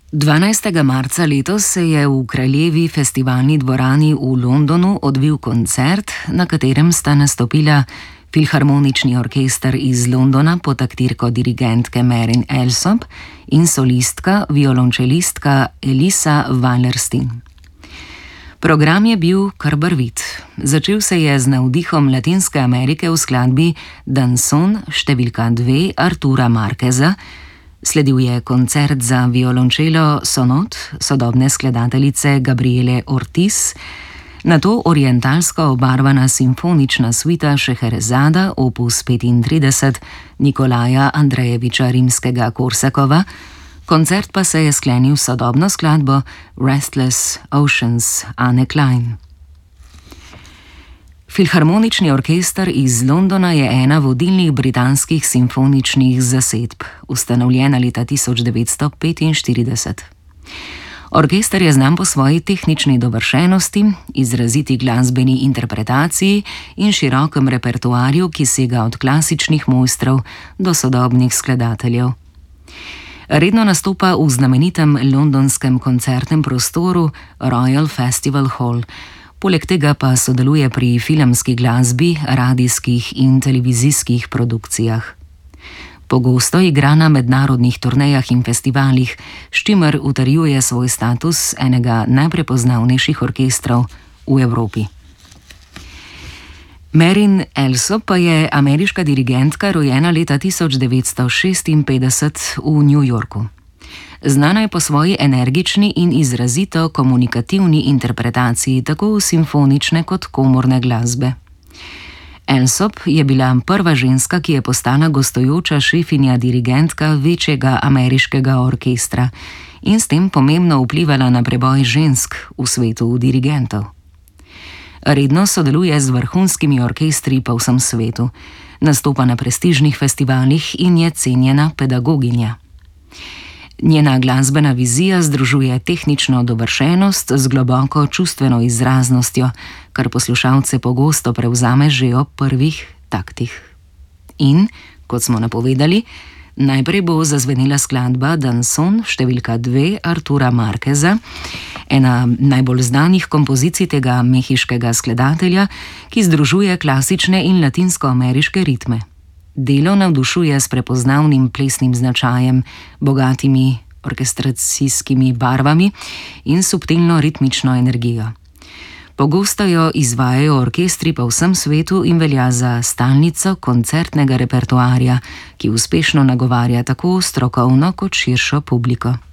12. marca letos se je v Kraljevi festivalni dvorani v Londonu odvil koncert, na katerem sta nastopila Filharmonični orkester iz Londona pod taktirko dirigentke Marin Alsop in solistka, violončelistka Elisa Wallerstein. Program je bil kar barvit. Začel se je z navdihom Latinske Amerike v skladbi Danson številka 2 Artura Marqueza, sledil je koncert za violončelo Sonot sodobne skladateljice Gabriele Ortiz, nato orientalsko obarvana simfonična suita Šeherezada opus 35 Nikolaja Andrejeviča Rimskega-Korsakova, koncert pa se je sklenil s sodobno skladbo Restless Oceans Anne Klein. Filharmonični orkester iz Londona je ena vodilnih britanskih simfoničnih zasedb, ustanovljena leta 1945. Orkester je znan po svoji tehnični dovršenosti, izraziti glasbeni interpretaciji in širokem repertoarju, ki sega od klasičnih mojstrov do sodobnih skladateljev. Redno nastopa v znamenitem londonskem koncertnem prostoru Royal Festival Hall, poleg tega pa sodeluje pri filmski glasbi, radijskih in televizijskih produkcijah. Pogosto igra na mednarodnih turnejah in festivalih, s čimer utrjuje svoj status enega najprepoznavnejših orkestrov v Evropi. Marin Alsop pa je ameriška dirigentka, rojena leta 1956 v New Yorku. Znana je po svoji energični in izrazito komunikativni interpretaciji tako simfonične kot komorne glasbe. Alsop je bila prva ženska, ki je postala gostujoča šefinja dirigentka večjega ameriškega orkestra in s tem pomembno vplivala na preboj žensk v svetu dirigentov. Redno sodeluje z vrhunskimi orkestri po vsem svetu, nastopa na prestižnih festivalih in je cenjena pedagoginja. Njena glasbena vizija združuje tehnično dovršenost z globoko čustveno izraznostjo, kar poslušalce pogosto prevzame že ob prvih taktih. In, kot smo napovedali, najprej bo zazvenela skladba Danson številka 2 Artura Marqueza, ena najbolj znanih kompozicij tega mehiškega skladatelja, ki združuje klasične in latinskoameriške ritme. Delo navdušuje s prepoznavnim plesnim značajem, bogatimi orkestracijskimi barvami in subtilno ritmično energijo. Pogosto jo izvajajo orkestri po vsem svetu in velja za stalnico koncertnega repertoarja, ki uspešno nagovarja tako strokovno kot širšo publiko.